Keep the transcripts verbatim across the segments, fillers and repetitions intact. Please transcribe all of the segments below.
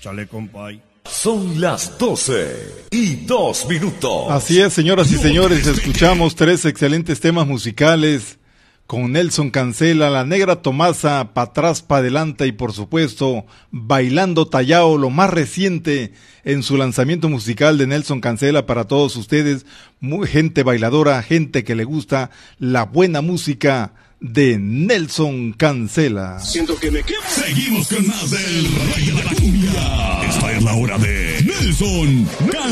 Échale, compay. Son las doce y dos minutos. Así es, señoras y señores, escuchamos tres excelentes temas musicales con Nelson Cancela, La Negra Tomasa, Pa' atrás, pa' adelante y por supuesto Bailando Tallao, lo más reciente en su lanzamiento musical de Nelson Cancela para todos ustedes, muy gente bailadora, gente que le gusta la buena música de Nelson Cancela. Siento que me quemo. Seguimos con más del Rey de la Cumbia. Esta es la hora de Nelson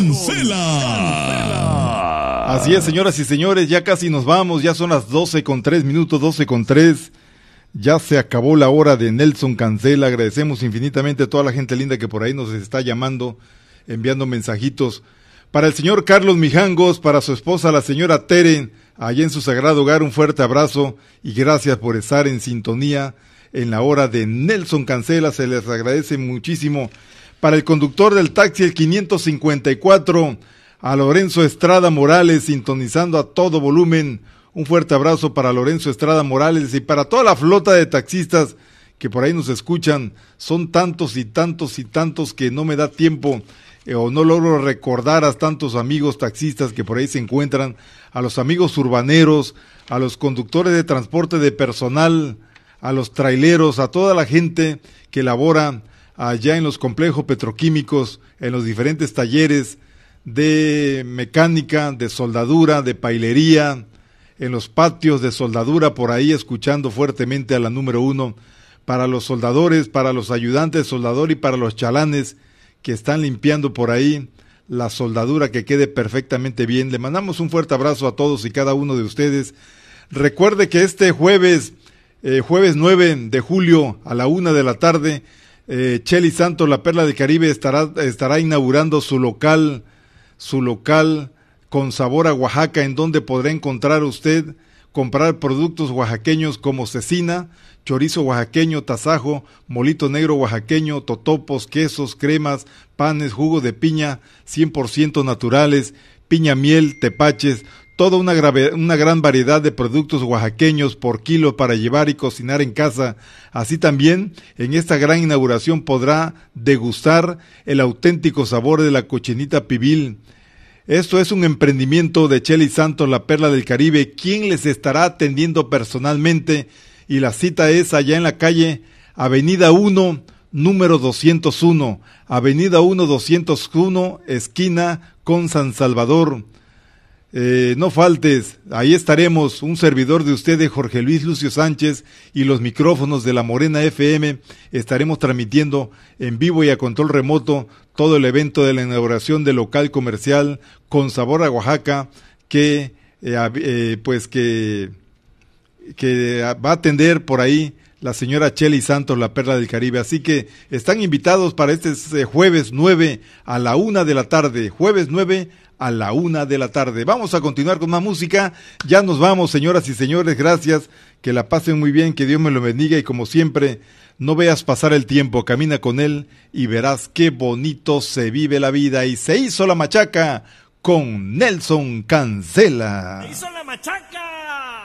Cancela. Así es, señoras y señores, ya casi nos vamos, ya son las doce con tres minutos, doce con tres. Ya se acabó la hora de Nelson Cancela. Agradecemos infinitamente a toda la gente linda que por ahí nos está llamando, enviando mensajitos. Para el señor Carlos Mijangos, para su esposa la señora Tere, allá en su sagrado hogar, un fuerte abrazo y gracias por estar en sintonía en la hora de Nelson Cancela, se les agradece muchísimo. Para el conductor del taxi, el quinientos cincuenta y cuatro, a Lorenzo Estrada Morales, sintonizando a todo volumen, un fuerte abrazo para Lorenzo Estrada Morales y para toda la flota de taxistas que por ahí nos escuchan. Son tantos y tantos y tantos que no me da tiempo eh, o no logro recordar a tantos amigos taxistas que por ahí se encuentran, a los amigos urbaneros, a los conductores de transporte de personal, a los traileros, a toda la gente que labora allá en los complejos petroquímicos, en los diferentes talleres de mecánica, de soldadura, de pailería, en los patios de soldadura, por ahí escuchando fuertemente a la número uno, para los soldadores, para los ayudantes de soldador y para los chalanes que están limpiando por ahí la soldadura que quede perfectamente bien. Le mandamos un fuerte abrazo a todos y cada uno de ustedes. Recuerde que este jueves, eh, jueves nueve de julio a la una de la tarde, eh, Chely Santos, la Perla del Caribe, estará, estará inaugurando su local, su local con sabor a Oaxaca, en donde podrá encontrar usted, comprar productos oaxaqueños como cecina, chorizo oaxaqueño, tasajo, molito negro oaxaqueño, totopos, quesos, cremas, panes, jugo de piña, cien por ciento naturales, piña miel, tepaches, toda una, grave, una gran variedad de productos oaxaqueños por kilo para llevar y cocinar en casa. Así también, en esta gran inauguración podrá degustar el auténtico sabor de la cochinita pibil. Esto es un emprendimiento de Chely Santos, la Perla del Caribe, quien les estará atendiendo personalmente, y la cita es allá en la calle Avenida uno, número doscientos uno, Avenida uno, doscientos uno, esquina con San Salvador. Eh, no faltes, ahí estaremos, un servidor de ustedes, Jorge Luis Lucio Sánchez, y los micrófonos de La Morena F M, estaremos transmitiendo en vivo y a control remoto todo el evento de la inauguración del local comercial con sabor a Oaxaca, que eh, eh, pues que, que va a atender por ahí la señora Chely Santos, la Perla del Caribe. Así que están invitados para este eh, jueves nueve a la una de la tarde, jueves nueve a la una de la tarde. Vamos a continuar con más música. Ya nos vamos, señoras y señores. Gracias. Que la pasen muy bien. Que Dios me lo bendiga. Y como siempre, no veas pasar el tiempo. Camina con él y verás qué bonito se vive la vida. Y se hizo la machaca con Nelson Cancela. ¡Se hizo la machaca!